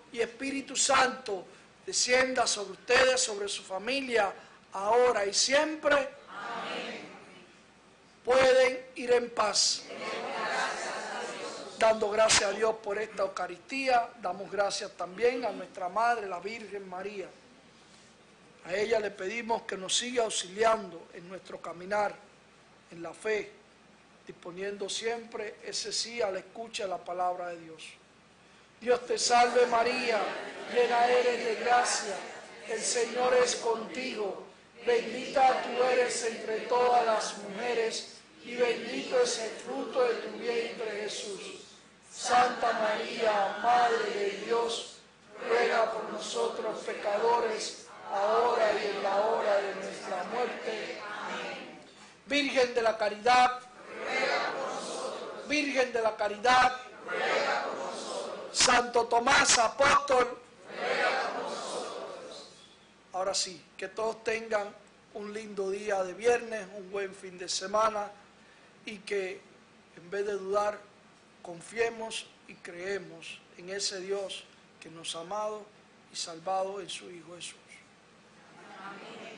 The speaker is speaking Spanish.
y Espíritu Santo descienda sobre ustedes, sobre su familia, ahora y siempre. Amén. Pueden ir en paz. Dando gracias a Dios por esta Eucaristía, damos gracias también a nuestra Madre, la Virgen María. A ella le pedimos que nos siga auxiliando en nuestro caminar, en la fe, disponiendo siempre ese sí a la escucha de la palabra de Dios. Dios te salve María, llena eres de gracia, el Señor es contigo, bendita tú eres entre todas las mujeres y bendito es el fruto de tu vientre Jesús. Santa María, Madre de Dios, ruega por nosotros pecadores, ahora y en la hora de nuestra muerte. Amén. Virgen de la Caridad, ruega por nosotros. Virgen de la Caridad, ruega por nosotros. Santo Tomás, apóstol, ruega por nosotros. Ahora sí, que todos tengan un lindo día de viernes, un buen fin de semana y que en vez de dudar, confiemos y creemos en ese Dios que nos ha amado y salvado en su Hijo Jesús. Amén.